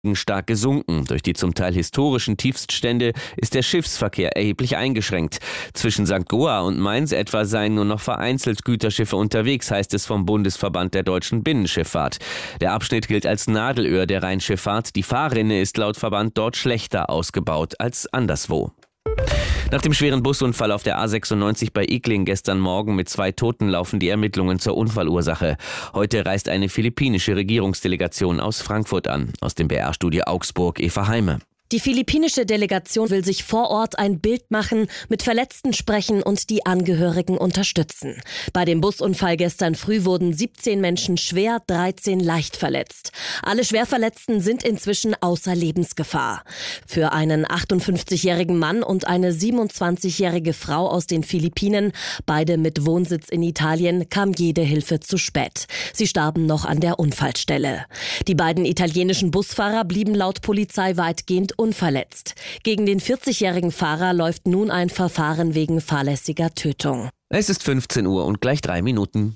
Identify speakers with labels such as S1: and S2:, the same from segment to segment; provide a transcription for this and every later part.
S1: stark gesunken. Durch die zum Teil historischen Tiefststände ist der Schiffsverkehr erheblich eingeschränkt. Zwischen St. Goar und Mainz etwa seien nur noch vereinzelt Güterschiffe unterwegs, heißt es vom Bundesverband der deutschen Binnenschifffahrt. Der Abschnitt gilt als Nadelöhr der Rheinschifffahrt. Die Fahrrinne ist laut Verband dort schlechter ausgebaut als anderswo. Nach dem schweren Busunfall auf der A96 bei Igling gestern Morgen mit 2 Toten laufen die Ermittlungen zur Unfallursache. Heute reist eine philippinische Regierungsdelegation aus Frankfurt an. Aus dem BR-Studio Augsburg, Eva Heime.
S2: Die philippinische Delegation will sich vor Ort ein Bild machen, mit Verletzten sprechen und die Angehörigen unterstützen. Bei dem Busunfall gestern früh wurden 17 Menschen schwer, 13 leicht verletzt. Alle Schwerverletzten sind inzwischen außer Lebensgefahr. Für einen 58-jährigen Mann und eine 27-jährige Frau aus den Philippinen, beide mit Wohnsitz in Italien, kam jede Hilfe zu spät. Sie starben noch an der Unfallstelle. Die beiden italienischen Busfahrer blieben laut Polizei weitgehend unverletzt. Gegen den 40-jährigen Fahrer läuft nun ein Verfahren wegen fahrlässiger Tötung.
S1: Es ist 15 Uhr und gleich 3 Minuten.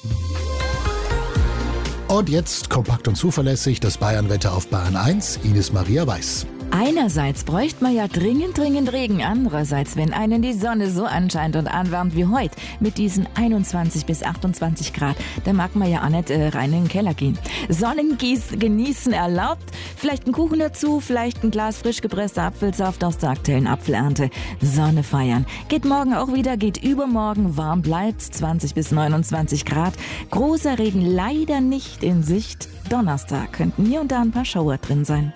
S3: Und jetzt kompakt und zuverlässig das Bayern-Wetter auf Bayern 1. Ines Maria Weiß.
S4: Einerseits bräuchte man ja dringend Regen. Andererseits, wenn einen die Sonne so anscheint und anwärmt wie heute, mit diesen 21 bis 28 Grad, da mag man ja auch nicht rein in den Keller gehen. Genießen erlaubt, vielleicht ein Kuchen dazu, vielleicht ein Glas frisch gepresster Apfelsaft aus der aktuellen Apfelernte. Sonne feiern. Geht morgen auch wieder, geht übermorgen, warm bleibt's, 20 bis 29 Grad. Großer Regen leider nicht in Sicht. Donnerstag könnten hier und da ein paar Schauer drin sein.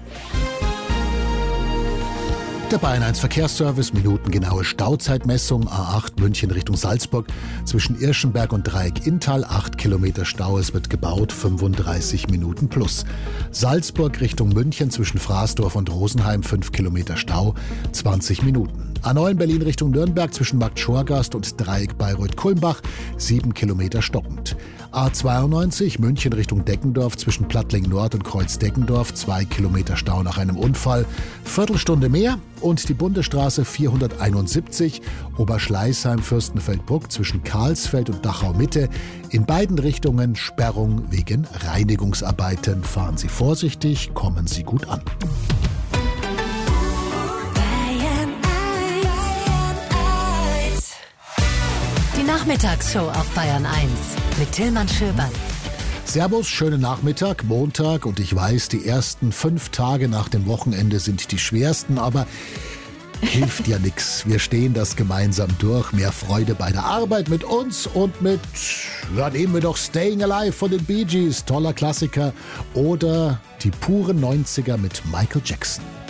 S3: Der Bayern 1 Verkehrsservice, minutengenaue Stauzeitmessung, A8 München Richtung Salzburg, zwischen Irschenberg und Dreieck-Inntal, 8 Kilometer Stau, es wird gebaut, 35 Minuten plus. Salzburg Richtung München, zwischen Fraßdorf und Rosenheim, 5 Kilometer Stau, 20 Minuten. A9 Berlin Richtung Nürnberg, zwischen Markt Schorgast und Dreieck Bayreuth-Kulmbach, 7 Kilometer stockend. A92 München Richtung Deckendorf, zwischen Plattling Nord und Kreuz Deckendorf, 2 Kilometer Stau nach einem Unfall, Viertelstunde mehr. Und die Bundesstraße 471 Oberschleißheim-Fürstenfeldbruck zwischen Karlsfeld und Dachau-Mitte. In beiden Richtungen Sperrung wegen Reinigungsarbeiten. Fahren Sie vorsichtig, kommen Sie gut an.
S5: Die Nachmittagsshow auf Bayern 1 mit Tillmann Schöbern.
S3: Servus, schönen Nachmittag, Montag, und ich weiß, die ersten 5 Tage nach dem Wochenende sind die schwersten, aber hilft ja nix. Wir stehen das gemeinsam durch. Mehr Freude bei der Arbeit mit uns und ja, nehmen wir doch Staying Alive von den Bee Gees, toller Klassiker, oder die puren 90er mit Michael Jackson.